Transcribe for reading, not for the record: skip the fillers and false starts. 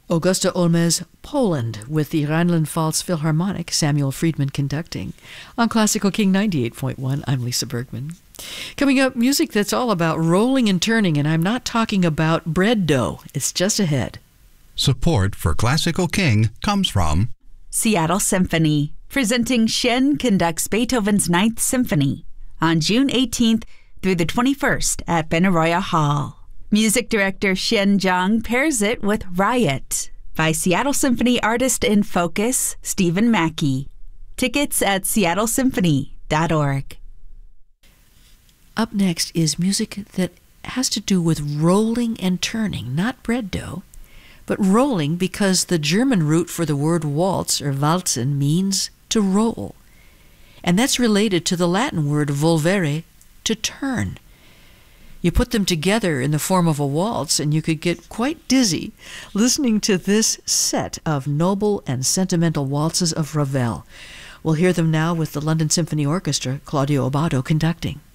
Augusta Olmes, Poland, with the Rhineland-Pfalz Philharmonic, Samuel Friedman conducting. On Classical King 98.1, I'm Lisa Bergman. Coming up, music that's all about rolling and turning, and I'm not talking about bread dough. It's just ahead. Support for Classical King comes from Seattle Symphony, presenting Shen conducts Beethoven's Ninth Symphony on June 18th through the 21st at Benaroya Hall. Music director Shen Zhang pairs it with Riot by Seattle Symphony artist in focus Stephen Mackey. Tickets at seattlesymphony.org. Up next is music that has to do with rolling and turning, not bread dough, but rolling because the German root for the word waltz or walzen means to roll. And that's related to the Latin word volvere, to turn. You put them together in the form of a waltz and you could get quite dizzy listening to this set of noble and sentimental waltzes of Ravel. We'll hear them now with the London Symphony Orchestra, Claudio Abbado conducting.